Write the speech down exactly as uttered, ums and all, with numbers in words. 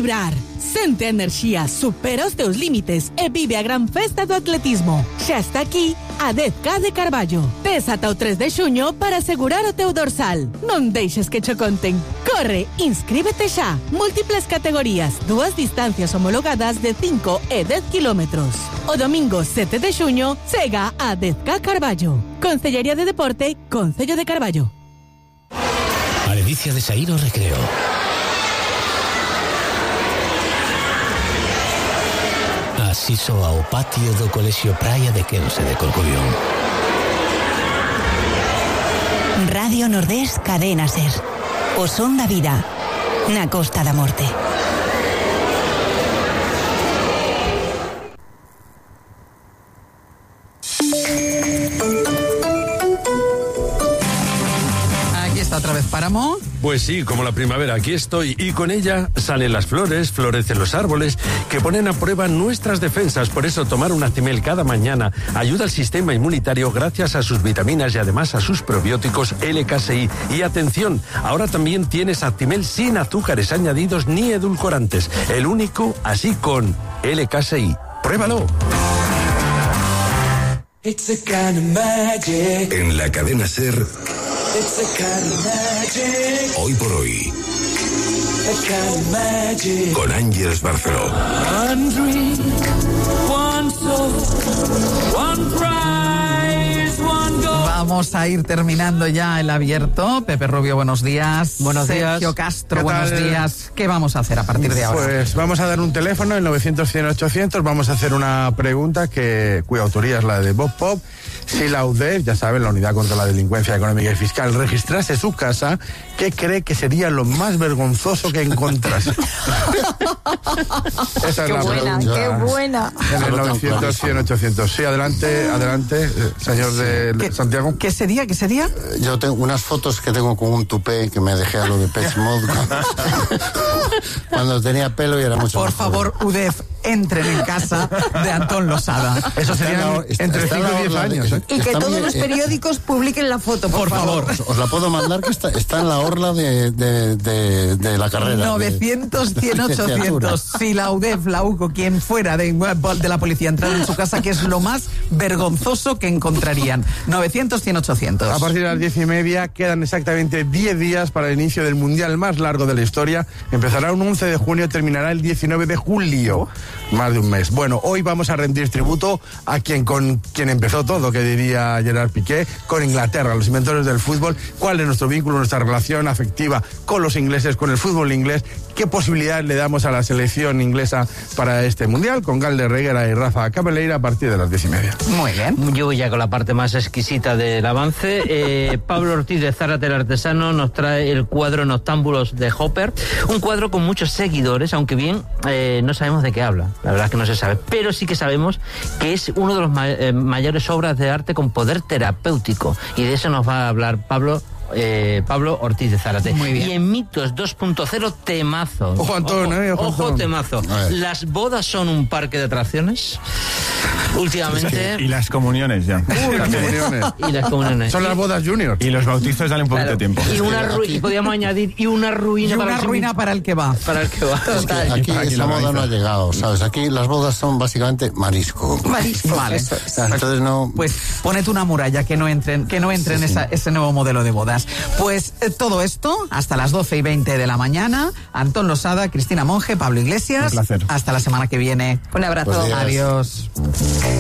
vibrar. Sente a enerxía, supera os teus límites e vive a gran festa do atletismo. Xa está aquí a dez K de Carballo. Tes ata o tres de xuño para asegurar o teu dorsal. Non deixes que cho conten. Corre, inscríbete xa. Múltiples categorías, dúas distancias homologadas de cinco e dez kilómetros. O domingo sete de xuño chega a dez K Carballo. Concellería de Deporte, Concello de Carballo. A ledicia de saír ao recreo. Asiso ao patio do Colexio Praia de Quense de Corcubión. Radio Nordés Cadena Ser. O son da vida na Costa da Morte. Otra vez Páramo. Pues sí, como la primavera, aquí estoy, y con ella salen las flores, florecen los árboles, que ponen a prueba nuestras defensas. Por eso tomar un Actimel cada mañana ayuda al sistema inmunitario gracias a sus vitaminas y además a sus probióticos L K S I. Y atención, ahora también tienes Actimel sin azúcares añadidos ni edulcorantes, el único así con L K S I. ¡Pruébalo! It's a kind of magic. En la cadena Ser. It's a kind of magic. Hoy por hoy. A kind of magic. Con Ángeles Barceló. One drink, one soul, one prize, one goal. Vamos a ir terminando ya el abierto. Pepe Rubio, buenos días. Buenos días. Sergio Castro, buenos días. ¿Qué vamos a hacer a partir de ahora? Pues vamos a dar un teléfono, el novecientos cien ochocientos. Vamos a hacer una pregunta que cuya autoría es la de Bob Pop. Si la U D E F, ya saben, la Unidad contra la Delincuencia Económica y Fiscal, registrase su casa, ¿qué cree que sería lo más vergonzoso que encontrase? Esa es qué la buena, pregunta. qué buena. En el novecientos cien ochocientos. Sí, adelante, adelante, señor de ¿Qué, Santiago. ¿Qué sería? ¿Qué sería? Yo tengo unas fotos que tengo con un tupé que me dejé a lo de Pech Mode cuando, cuando tenía pelo y era mucho Por más favor, U D E F, entren en casa de Antón Losada. Eso sería entre cinco y diez años. ¿eh? Y que Está todos bien, los eh, periódicos publiquen la foto, por, Por favor. Os, os la puedo mandar, que está, está en la orla de, de, de, de la carrera. novecientos cien ochocientos. Si la U D E F, la U C O, quien fuera de, de la policía entrara en su casa, ¿qué es lo más vergonzoso que encontrarían? novecientos cien ochocientos. A partir de las diez y media quedan exactamente diez días para el inicio del mundial más largo de la historia. Empezará un once de junio, terminará el diecinueve de julio. Más de un mes. Bueno, hoy vamos a rendir tributo a quien con quien empezó todo, que diría Gerard Piqué, con Inglaterra, los inventores del fútbol. ¿Cuál es nuestro vínculo, nuestra relación afectiva con los ingleses, con el fútbol inglés? ¿Qué posibilidades le damos a la selección inglesa para este mundial? Con Galder Reguera y Rafa Cameleira a partir de las diez y media. Muy bien. Yo voy ya con la parte más exquisita del avance. Eh, Pablo Ortiz de Zárate, el artesano, nos trae el cuadro Noctámbulos de Hopper. Un cuadro con muchos seguidores, aunque bien eh, no sabemos de qué habla. La verdad es que no se sabe. Pero sí que sabemos que es uno de los ma- eh, mayores obras de arte con poder terapéutico. Y de eso nos va a hablar Pablo Eh, Pablo Ortiz de Zárate. Muy bien. Y en Mitos dos punto cero, temazo. Ojo, Antón, ojo, eh, ojo, ojo Antón. temazo. Las bodas son un parque de atracciones. Últimamente. Y las comuniones ya. Uh, las comuniones. Y las comuniones. Son las bodas junior. Y los bautizos dale un poquito de tiempo. Y una ru- y podíamos añadir y una ruina Y para una el ruina para el que va. para el que va. Es que aquí Aquí esa la moda organiza. no ha llegado, ¿sabes? Aquí las bodas son básicamente marisco. Marisco. Vale. Entonces no... Pues ponete una muralla que no entren, que no entre Sí, en sí. esa, ese nuevo modelo de bodas. Pues eh, todo esto hasta las doce y veinte de la mañana. Antón Losada, Cristina Monge, Pablo Iglesias. Un placer. Hasta la semana que viene. Un abrazo. Pues, Adiós.